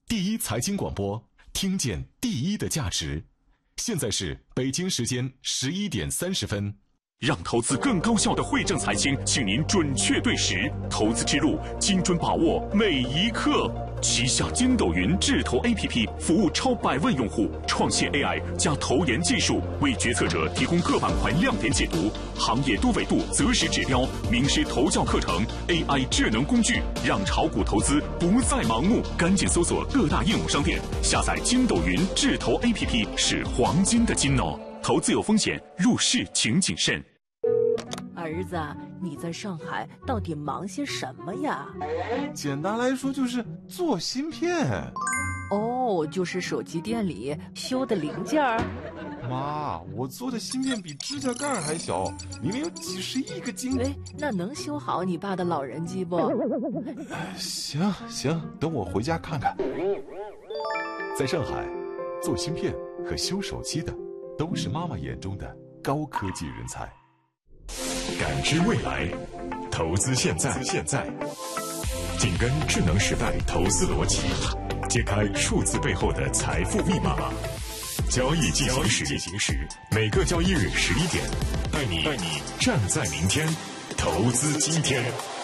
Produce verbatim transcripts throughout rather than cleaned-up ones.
第一财经广播，听见第一的价值。现在是北京时间十一点三十分。 让投资更高效的惠正财经，请您准确对时，投资之路精准把握每一刻。旗下筋斗云智投 A P P 服务超百万用户，创新 A I 加投研技术，为决策者提供各板块亮点解读、行业多维度择时指标、名师投教课程、A I 智能工具，让炒股投资不再盲目。赶紧搜索各大应用商店，下载筋斗云智投 A P P， 是黄金的金哦。投资有风险，入市请谨慎。 儿子，你在上海到底忙些什么呀？ 简单来说就是做芯片。 哦，就是手机店里修的零件儿。 妈，我做的芯片比指甲盖还小，里面有几十亿个晶。 哎，那能修好你爸的老人机不？ 行行，等我回家看看。 在上海，做芯片和修手机的都是妈妈眼中的高科技人才。 感知未来，投资现在，现在紧跟智能时代投资逻辑，揭开数字背后的财富密码。交易进行时，进行时，每个交易日十一点，带你带你站在明天，投资今天。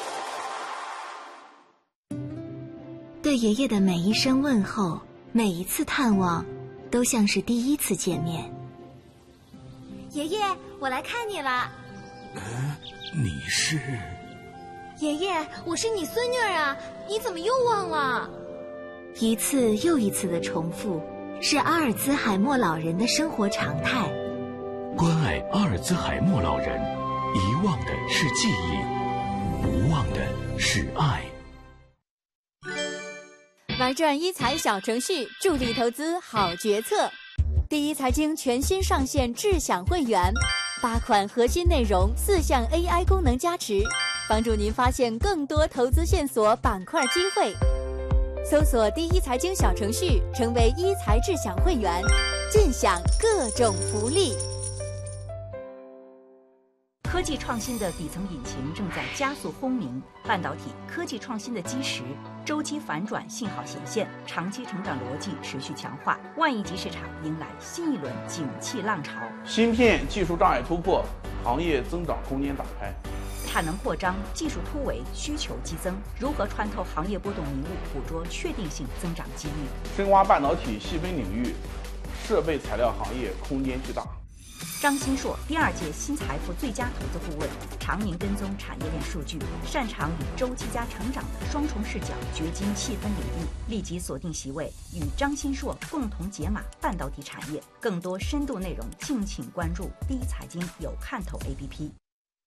对爷爷的每一声问候，每一次探望，都像是第一次见面。 爷爷，我来看你了。 嗯，你是？ 爷爷，我是你孙女儿啊，你怎么又忘了？ 一次又一次的重复，是阿尔兹海默老人的生活常态。 关爱阿尔兹海默老人，遗忘的是记忆，无忘的是爱。 玩转一财小程序，助力投资好决策。第一财经全新上线智享会员，八款核心内容，四项 A I 功能加持，帮助您发现更多投资线索、板块机会。搜索第一财经小程序，成为一财智享会员，尽享各种福利。 科技创新的底层引擎正在加速轰鸣，半导体科技创新的基石，周期反转信号显现，长期成长逻辑持续强化，万亿级市场迎来新一轮景气浪潮。 芯片技术障碍突破，行业增长空间打开， 产能扩张，技术突围，需求激增，如何穿透行业波动迷雾，捕捉确定性增长机遇？ 深挖半导体细分领域，设备材料行业空间巨大。 张新硕，第二届新财富最佳投资顾问，常年跟踪产业链数据，擅长以周期加成长的双重视角掘金细分领域。立即锁定席位，与张新硕共同解码半导体产业。更多深度内容，敬请关注第一财经有看头 A P P。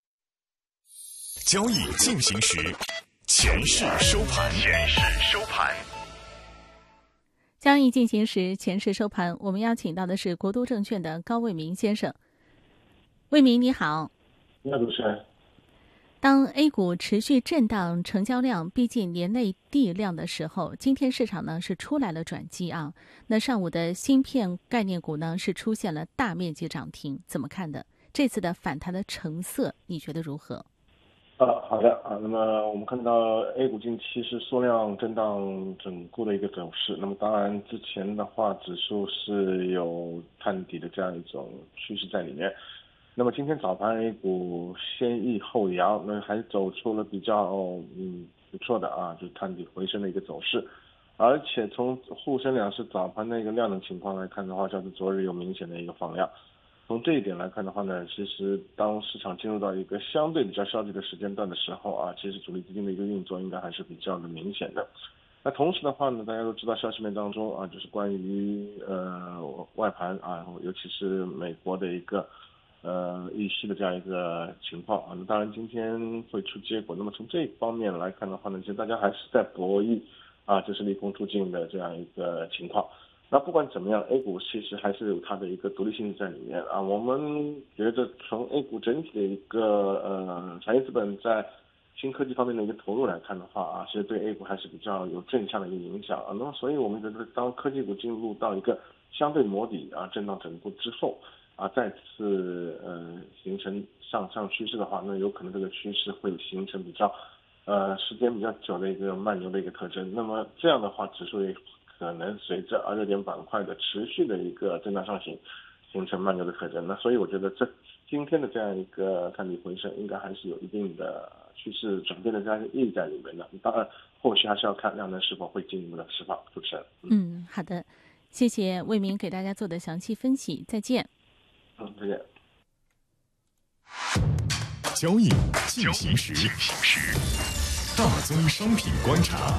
交易进行时，前市收盘，前市收盘。 交易进行时，前市收盘，我们邀请到的是国都证券的高卫民先生。卫民你好。 你好，主持人。 当 A 股持续震荡，成交量逼近年内地量的时候，今天市场呢是出来了转机啊。那上午的芯片概念股呢是出现了大面积涨停，怎么看的？这次的反弹的成色，你觉得如何？ 呃，好的啊，那么我们看到 A 股近期是缩量震荡整固的一个走势。那么当然之前的话，指数是有探底的这样一种趋势在里面。那么今天早盘 A 股先抑后扬，那还走出了比较嗯不错的啊，就探底回升的一个走势。而且从沪深两市早盘的一个量能情况来看的话，像是昨日有明显的一个放量。从这一点来看的话呢，其实当市场进入到一个相对比较消极的时间段的时候啊，其实主力资金的一个运作应该还是比较的明显的。那同时的话呢，大家都知道消息面当中啊，就是关于呃外盘啊，尤其是美国的一个呃议息的这样一个情况啊。那当然今天会出结果，那么从这一方面来看的话呢，其实大家还是在博弈啊，就是利空出尽的这样一个情况。那不管怎么样 ，A 股其实还是有它的一个独立性在里面啊。我们觉得从 A 股整体的一个呃产业资本在新科技方面的一个投入来看的话啊，其实对 A 股还是比较有正向的一个影响啊。那么所以我们觉得，当科技股进入到一个相对磨底啊震荡整固之后啊，再次呃形成上上趋势的话，那有可能这个趋势会形成比较呃时间比较久的一个慢牛的一个特征。那么这样的话，指数也可能随着热点板块的持续的一个震荡上行，形成慢牛的特征。那所以我觉得这今天的这样一个探底回升，应该还是有一定的趋势转变的这样一个意义在里面的。当然，后续还是要看量能是否会进一步的释放。主持人， 嗯，好的，谢谢魏明给大家做的详细分析，再见。 嗯，再见。 交易进行时，大宗商品观察。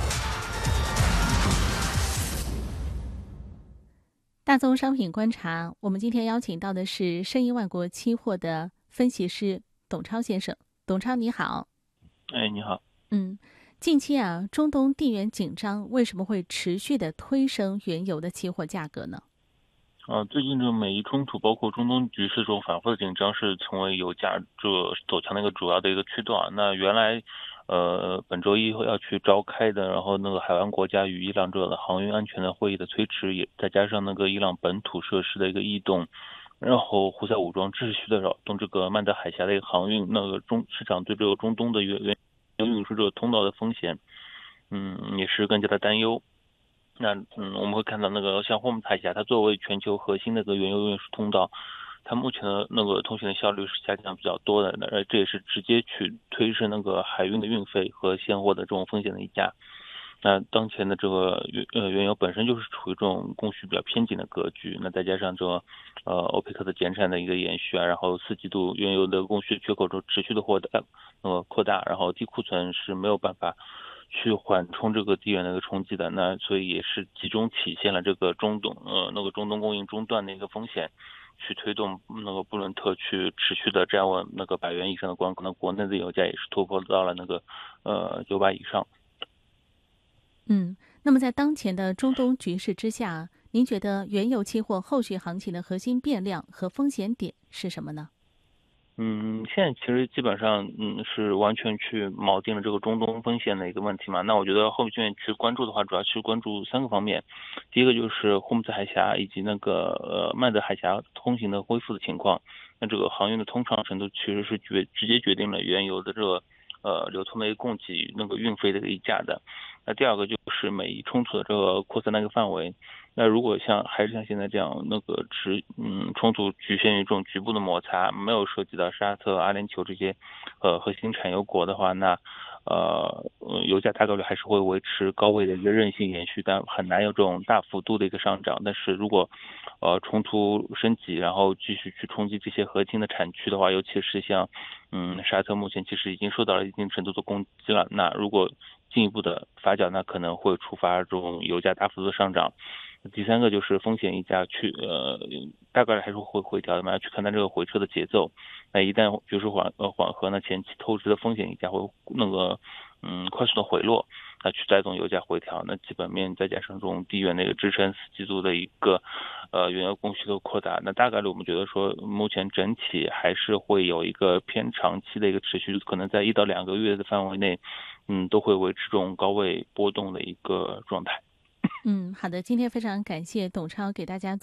大宗商品观察，我们今天邀请到的是盛亿万国期货的分析师董超先生。董超你好。 哎，你好。 嗯，近期啊，中东地缘紧张为什么会持续的推升原油的期货价格呢？ 呃，最近这个美伊冲突，包括中东局势这种反复的紧张，是成为油价这走强的一个主要的一个驱动啊。那原来，呃，本周一要去召开的，然后那个海湾国家与伊朗这个航运安全的会议的推迟，也再加上那个伊朗本土设施的一个异动，然后胡塞武装继续的扰动这个曼德海峡的一个航运，那个中市场对这个中东的原原油运输这个通道的风险，嗯，也是更加的担忧。那嗯，我们会看到那个像霍姆斯海峡，它作为全球核心的个原油运输通道，它目前的那个通行的效率是下降比较多的，那这也是直接去推升那个海运的运费和现货的这种风险的溢价。那当前的这个原呃原油本身就是处于这种供需比较偏紧的格局，那再加上这个呃欧佩克的减产的一个延续啊，然后四季度原油的供需缺口就持续的扩大，呃扩大，然后低库存是没有办法去缓冲这个地缘的一个冲击的，那所以也是集中体现了这个中东呃那个中东供应中断的一个风险，去推动那个布伦特去持续的站稳那个百元以上的关口，那国内的油价也是突破到了那个呃九百以上。 嗯，那么在当前的中东局势之下，您觉得原油期货后续行情的核心变量和风险点是什么呢？ 嗯，现在其实基本上嗯是完全去锚定了这个中东风险的一个问题嘛。那我觉得后面去关注的话，主要去关注三个方面。第一个就是霍姆斯海峡以及那个呃曼德海峡通行的恢复的情况。那这个航运的通畅程度其实是决直接决定了原油的这个呃流通的一个供给那个运费的一个溢价的。那第二个就是美伊冲突的这个扩散的一个范围。那如果像还是像现在这样那个只嗯冲突局限于这种局部的摩擦，没有涉及到沙特、阿联酋这些呃核心产油国的话，那呃油价大概率还是会维持高位的一个韧性延续，但很难有这种大幅度的一个上涨。但是如果呃冲突升级，然后继续去冲击这些核心的产区的话，尤其是像嗯沙特目前其实已经受到了一定程度的攻击了，那如果进一步的发酵，那可能会触发这种油价大幅度的上涨。第三个就是风险溢价去呃大概还是会回调的嘛，要去看它这个回撤的节奏。那一旦局势缓呃缓和，那前期透支的风险溢价会那个嗯快速的回落，那去带动油价回调。那基本面再加上这种地缘的一个支撑，四季度的一个呃原油供需的扩大，那大概率我们觉得说目前整体还是会有一个偏长期的一个持续，可能在一到两个月的范围内，嗯都会维持这种高位波动的一个状态。 嗯，好的，今天非常感谢董超给大家